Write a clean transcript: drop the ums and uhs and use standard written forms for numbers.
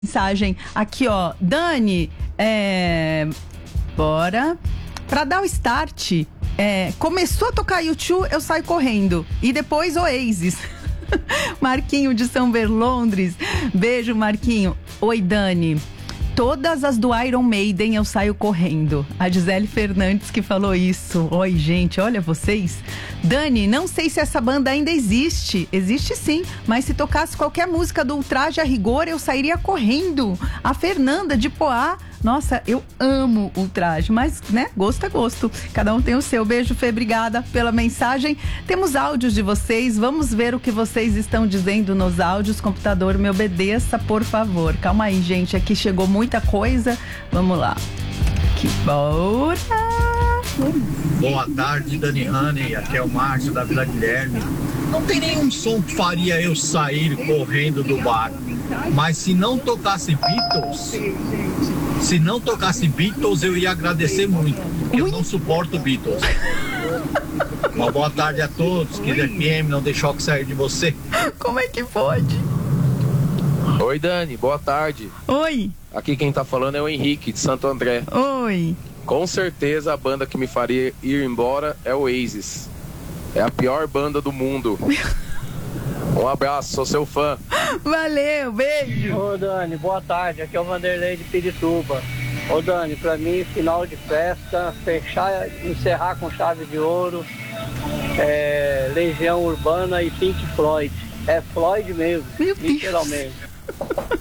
Mensagem aqui, ó. Dani, bora. Pra dar o start, começou a tocar U2, eu saio correndo. E depois Oasis. Marquinho de São Berlondres. Beijo, Marquinho. Oi, Dani. Todas as do Iron Maiden eu saio correndo. A Gisele Fernandes que falou isso. Oi, gente, olha vocês. Dani, não sei se essa banda ainda existe. Existe sim, mas se tocasse qualquer música do Ultraje a Rigor, eu sairia correndo. A Fernanda de Poá. Nossa, eu amo Ultraje, mas, né, gosto é gosto. Cada um tem o seu. Beijo, Fê, obrigada pela mensagem. Temos áudios de vocês, vamos ver o que vocês estão dizendo nos áudios. Computador, me obedeça, por favor. Calma aí, gente, aqui chegou muita coisa. Vamos lá. Que bora! Boa tarde, Dani Honey, aqui é o Márcio da Vila Guilherme. Não tem nenhum som que faria eu sair correndo do bar, mas se não tocasse Beatles, eu ia agradecer muito, porque eu não suporto Beatles. Uma boa tarde a todos, que FM não deixou que sair de você. Como é que pode? Oi, Dani, boa tarde. Oi. Aqui quem tá falando é o Henrique, de Santo André. Oi. Com certeza a banda que me faria ir embora é o Oasis. É a pior banda do mundo. Um abraço, sou seu fã. Valeu, beijo. Ô Dani, boa tarde, aqui é o Vanderlei de Pirituba. Ô Dani, pra mim, final de festa, encerrar com chave de ouro, Legião Urbana e Pink Floyd. É Floyd mesmo, literalmente.